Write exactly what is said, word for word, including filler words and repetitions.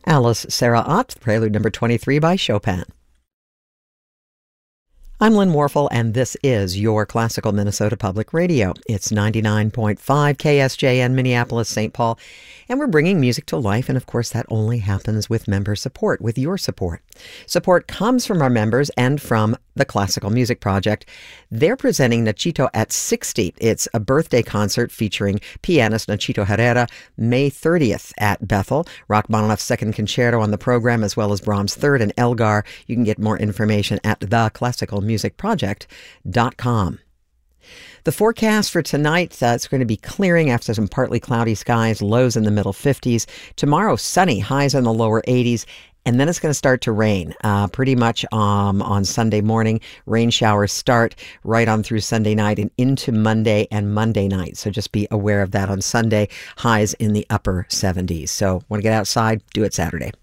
Alice Sarah Ott, Prelude number twenty-three by Chopin. I'm Lynn Warfel, and this is your Classical Minnesota Public Radio. It's ninety-nine point five K S J N, Minneapolis, Saint Paul, and we're bringing music to life, and of course that only happens with member support, with your support. Support comes from our members and from the Classical Music Project. They're presenting Nachito at sixty. It's a birthday concert featuring pianist Nachito Herrera, May thirtieth at Bethel. Rachmaninoff's Second Concerto on the program, as well as Brahms' Third and Elgar. You can get more information at the classical music project dot com. The forecast for tonight, uh, it's going to be clearing after some partly cloudy skies, lows in the middle fifties. Tomorrow, sunny, highs in the lower eighties. And then it's going to start to rain uh, pretty much um, on Sunday morning. Rain showers start right on through Sunday night and into Monday and Monday night. So just be aware of that on Sunday. Highs in the upper seventies. So want to get outside? Do it Saturday.